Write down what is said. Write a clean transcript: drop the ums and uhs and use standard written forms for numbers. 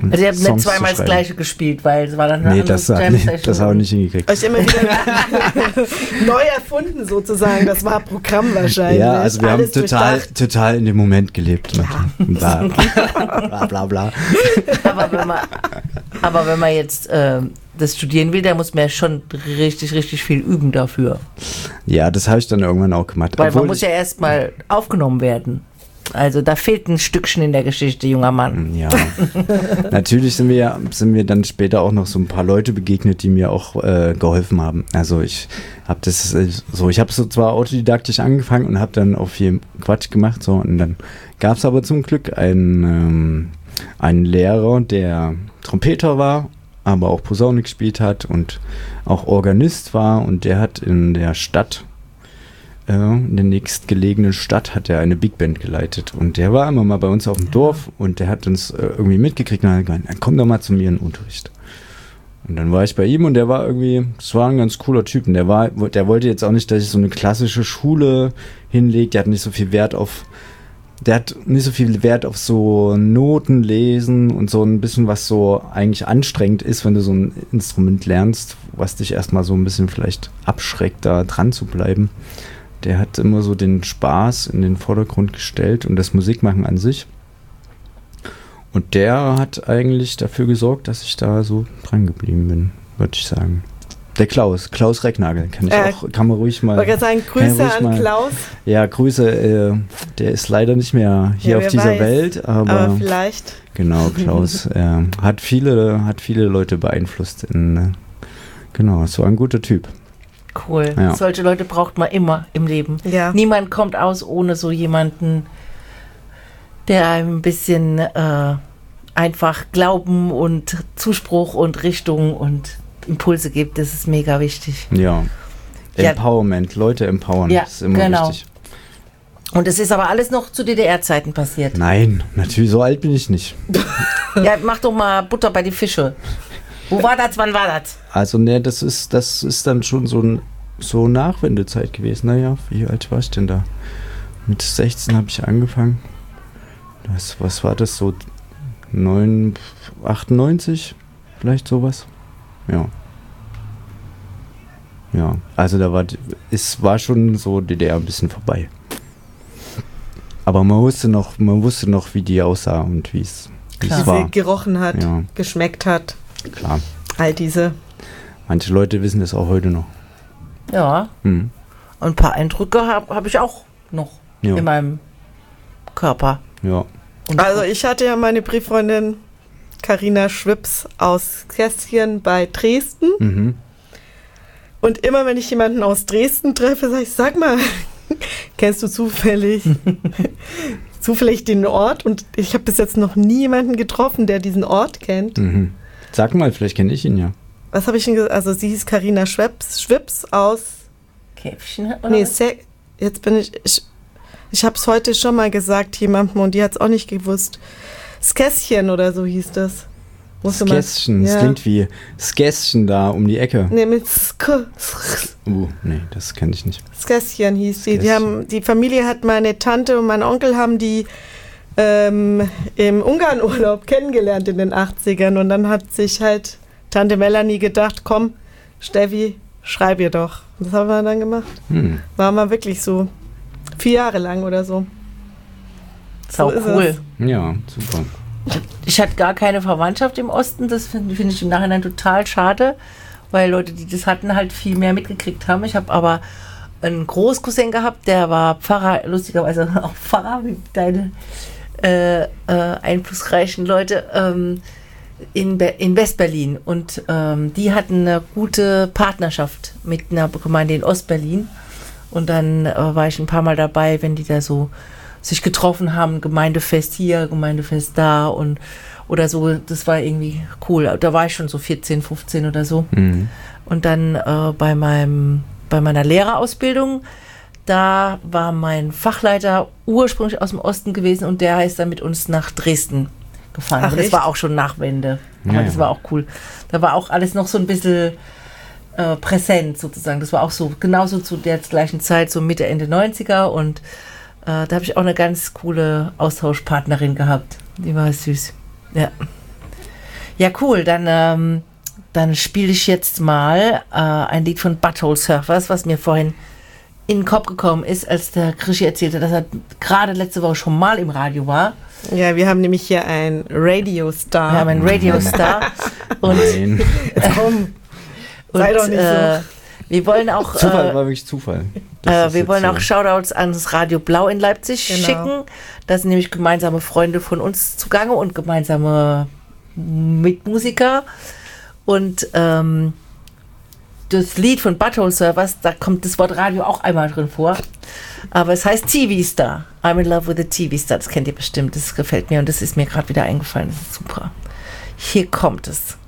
Also ihr habt nicht Songs zu zweimal das schreiben. Gleiche gespielt, weil es war dann eine Nee, andere das haben Jam-Session. wir nicht hingekriegt. Euch immer wieder neu erfunden sozusagen. Das war Programm wahrscheinlich. Ja, also wir Alles haben durchdacht. total in dem Moment gelebt. Bla, bla, bla, bla. Aber wenn man jetzt das studieren will, dann muss man ja schon richtig, richtig viel üben dafür. Ja, das habe ich dann irgendwann auch gemacht. Weil man Obwohl muss ja erstmal aufgenommen werden. Also da fehlt ein Stückchen in der Geschichte, junger Mann. Ja, natürlich sind wir dann später auch noch so ein paar Leute begegnet, die mir auch geholfen haben. Also ich habe so zwar autodidaktisch angefangen und habe dann auch viel Quatsch gemacht, so, und dann gab es aber zum Glück einen Lehrer, der Trompeter war, aber auch Posaune gespielt hat und auch Organist war, und der hat in der Stadt, in der nächstgelegenen Stadt, hat er eine Big Band geleitet, und der war immer mal bei uns auf dem Dorf, und der hat uns irgendwie mitgekriegt und hat gesagt, komm doch mal zu mir in den Unterricht. Und dann war ich bei ihm, und das war ein ganz cooler Typ, und der wollte jetzt auch nicht, dass ich so eine klassische Schule hinlege, der hat nicht so viel Wert auf so Noten lesen und so ein bisschen, was so eigentlich anstrengend ist, wenn du so ein Instrument lernst, was dich erstmal so ein bisschen vielleicht abschreckt, da dran zu bleiben. Der hat immer so den Spaß in den Vordergrund gestellt und das Musikmachen an sich. Und der hat eigentlich dafür gesorgt, dass ich da so dran geblieben bin, würde ich sagen. Der Klaus Recknagel, kann man ruhig mal. Ich wollte sagen, Grüße an Klaus. Ja, Grüße, der ist leider nicht mehr hier auf dieser Welt, aber vielleicht. Genau, Klaus hat viele Leute beeinflusst. Genau, so ein guter Typ. Cool. Ja. Solche Leute braucht man immer im Leben. Ja. Niemand kommt aus ohne so jemanden, der einem ein bisschen einfach Glauben und Zuspruch und Richtung und Impulse gibt. Das ist mega wichtig. Ja. Empowerment, Leute empowern, das ist immer wichtig. Und es ist aber alles noch zu DDR-Zeiten passiert. Nein, natürlich, so alt bin ich nicht. Ja, mach doch mal Butter bei die Fische. Wo war das, wann war das? Also, ne, das ist dann schon so Nachwendezeit gewesen. Naja, wie alt war ich denn da? Mit 16 habe ich angefangen. Was war das, so 98? Vielleicht sowas? Ja. Ja, also es war schon so DDR ein bisschen vorbei. Aber man wusste noch, wie die aussah und wie es war. Wie sie gerochen hat, geschmeckt hat. Klar. All diese. Manche Leute wissen das auch heute noch. Ja. Und ein paar Eindrücke hab ich auch noch in meinem Körper. Ja. Also ich hatte ja meine Brieffreundin Carina Schwips aus Kästchen bei Dresden. Mhm. Und immer wenn ich jemanden aus Dresden treffe, sage ich, sag mal, kennst du zufällig den Ort? Und ich habe bis jetzt noch nie jemanden getroffen, der diesen Ort kennt. Mhm. Sag mal, vielleicht kenne ich ihn ja. Was habe ich denn gesagt? Also sie hieß Carina Schwips aus Käffchen? Oder nee, jetzt bin ich habe es heute schon mal gesagt jemandem und die hat es auch nicht gewusst. Skässchen oder so hieß das. Skässchen, das klingt wie Skässchen da um die Ecke. Nee, mit nee, das kenne ich nicht. Skässchen hieß die. Die Familie hat meine Tante und mein Onkel haben die im Ungarn-Urlaub kennengelernt in den 80ern und dann hat sich halt Tante Melanie gedacht, komm, Steffi, schreib ihr doch. Und das haben wir dann gemacht. Waren wir wirklich so 4 Jahre lang oder so. So cool. Ja, super. Ich hatte gar keine Verwandtschaft im Osten, das finde ich im Nachhinein total schade, weil Leute, die das hatten, halt viel mehr mitgekriegt haben. Ich habe aber einen Großcousin gehabt, der war Pfarrer, lustigerweise auch Pfarrer, wie deine einflussreichen Leute, in Westberlin. Und die hatten eine gute Partnerschaft mit einer Gemeinde in Ostberlin. Und dann war ich ein paar Mal dabei, wenn die da so sich getroffen haben, Gemeindefest hier, Gemeindefest da oder so. Das war irgendwie cool. Da war ich schon so 14, 15 oder so. Mhm. Und dann bei meiner Lehrerausbildung, da war mein Fachleiter ursprünglich aus dem Osten gewesen und der ist dann mit uns nach Dresden gefahren. Ach, das war auch schon Nachwende. Aber das war auch cool. Da war auch alles noch so ein bisschen präsent sozusagen. Das war auch so genauso zu der gleichen Zeit, so Mitte, Ende 90er und da habe ich auch eine ganz coole Austauschpartnerin gehabt. Die war süß. Ja. Ja, cool. Dann spiele ich jetzt mal ein Lied von Butthole Surfers, was mir vorhin in den Kopf gekommen ist, als der Krischi erzählte, dass er gerade letzte Woche schon mal im Radio war. Ja, wir haben nämlich hier einen Radiostar. Wir haben einen Radiostar. Und komm, sei doch nicht so. Wir wollen auch Zufall war wirklich Zufall. Wir wollen auch Shoutouts an das Radio Blau in Leipzig schicken. Da sind nämlich gemeinsame Freunde von uns zugange und gemeinsame Mitmusiker. Und das Lied von Butthole Surfers, da kommt das Wort Radio auch einmal drin vor. Aber es heißt TV Star. I'm in love with a TV Star. Das kennt ihr bestimmt. Das gefällt mir und das ist mir gerade wieder eingefallen. Das ist super. Hier kommt es.